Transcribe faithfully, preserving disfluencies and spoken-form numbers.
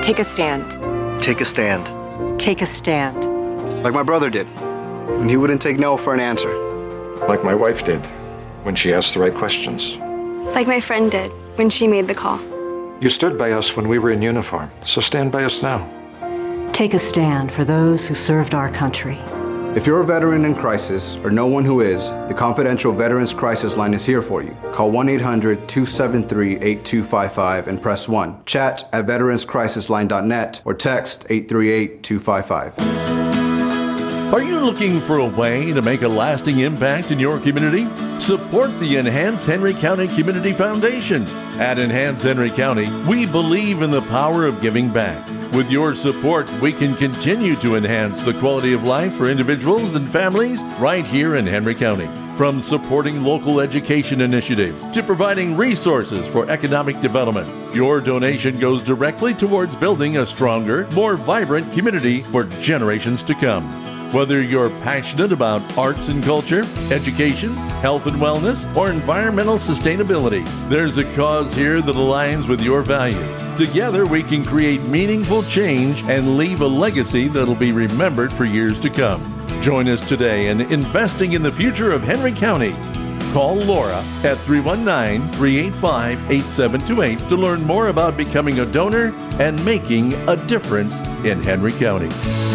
Take a stand. Take a stand. Take a stand. Like my brother did, when he wouldn't take no for an answer. Like my wife did, when she asked the right questions. Like my friend did, when she made the call. You stood by us when we were in uniform, so stand by us now. Take a stand for those who served our country. If you're a veteran in crisis or know one who is, the confidential Veterans Crisis Line is here for you. Call one eight hundred two seven three eight two five five and press one. Chat at veterans crisis line dot net or text eight three eight two five five. Are you looking for a way to make a lasting impact in your community? Support the Enhance Henry County Community Foundation. At Enhance Henry County, we believe in the power of giving back. With your support, we can continue to enhance the quality of life for individuals and families right here in Henry County. From supporting local education initiatives to providing resources for economic development, your donation goes directly towards building a stronger, more vibrant community for generations to come. Whether you're passionate about arts and culture, education, health and wellness, or environmental sustainability, there's a cause here that aligns with your values. Together, we can create meaningful change and leave a legacy that'll be remembered for years to come. Join us today in investing in the future of Henry County. Call Laura at three one nine, three eight five, eight seven two eight to learn more about becoming a donor and making a difference in Henry County.